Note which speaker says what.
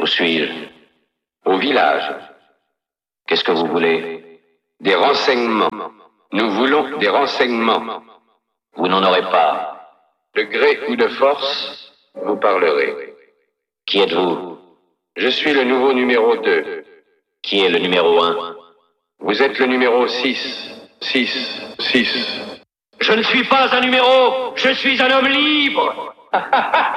Speaker 1: suis-je?
Speaker 2: Au village.
Speaker 1: Qu'est-ce que vous voulez?
Speaker 2: Des renseignements. Nous voulons des renseignements.
Speaker 1: Vous n'en aurez pas.
Speaker 2: De gré ou de force, vous parlerez.
Speaker 1: Qui êtes-vous?
Speaker 2: Je suis le nouveau numéro 2.
Speaker 1: Qui est le numéro 1?
Speaker 2: Vous êtes le numéro 6. 6. 6.
Speaker 3: Je ne suis pas un numéro, je suis un homme libre.